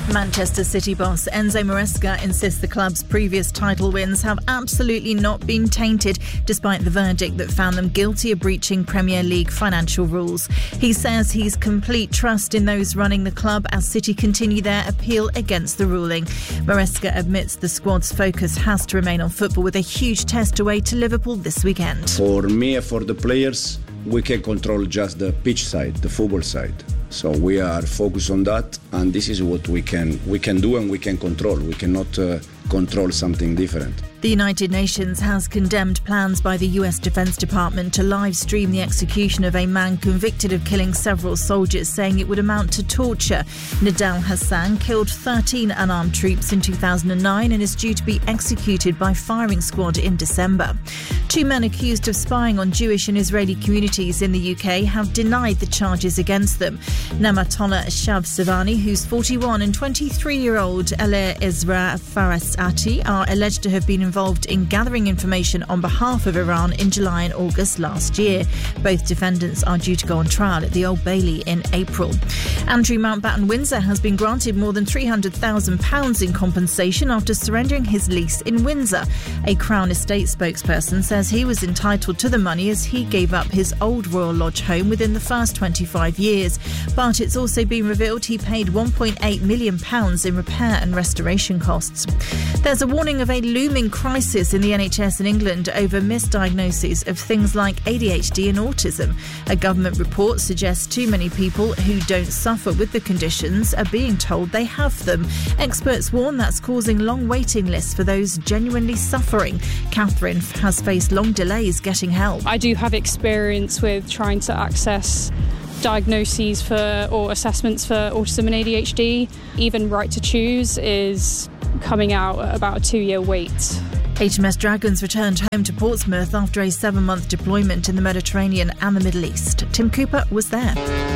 Manchester City boss Enzo Maresca insists the club's previous title wins have absolutely not been tainted, despite the verdict that found them guilty of breaching Premier League financial rules. He says he's complete trust in those running the club as City continue their appeal against the ruling. Maresca admits the squad's focus has to remain on football, with a huge test away to Liverpool this weekend. For me and for the players, we can control just the pitch side, the football side. So we are focused on that, and this is what we can do and we can control. We cannot control something different. The United Nations has condemned plans by the US Defense Department to live stream the execution of a man convicted of killing several soldiers, saying it would amount to torture. Nidal Hassan killed 13 unarmed troops in 2009 and is due to be executed by firing squad in December. 2 men accused of spying on Jewish and Israeli communities in the UK have denied the charges against them. Nematollah Shavsavani, who's 41, and 23-year-old Elia Ezra Farasati are alleged to have been involved in gathering information on behalf of Iran in July and August last year. Both defendants are due to go on trial at the Old Bailey in April. Andrew Mountbatten-Windsor has been granted more than £300,000 in compensation after surrendering his lease in Windsor. A Crown Estate spokesperson says he was entitled to the money as he gave up his old Royal Lodge home within the first 25 years. But it's also been revealed he paid £1.8 million in repair and restoration costs. There's a warning of a looming crisis in the NHS in England over misdiagnoses of things like ADHD and autism. A government report suggests too many people who don't suffer with the conditions are being told they have them. Experts warn that's causing long waiting lists for those genuinely suffering. Catherine has faced long delays getting help. I do have experience with trying to access diagnoses or assessments for autism and ADHD. Even Right to Choose is coming out at about a 2-year wait. HMS Dragons returned home to Portsmouth after a 7-month deployment in the Mediterranean and the Middle East. Tim Cooper was there.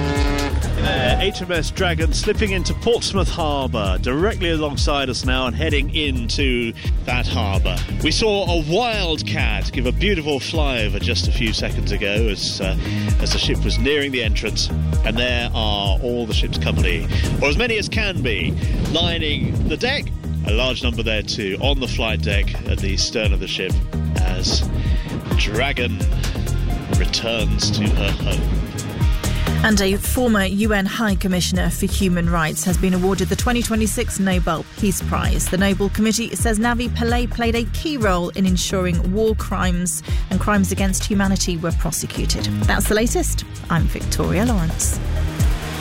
HMS Dragon slipping into Portsmouth Harbour, directly alongside us now and heading into that harbour. We saw a Wildcat give a beautiful flyover just a few seconds ago as the ship was nearing the entrance, and there are all the ship's company, or as many as can be, lining the deck. A large number there too, on the flight deck at the stern of the ship as Dragon returns to her home. And a former UN High Commissioner for Human Rights has been awarded the 2026 Nobel Peace Prize. The Nobel Committee says Navi Pillay played a key role in ensuring war crimes and crimes against humanity were prosecuted. That's the latest. I'm Victoria Lawrence.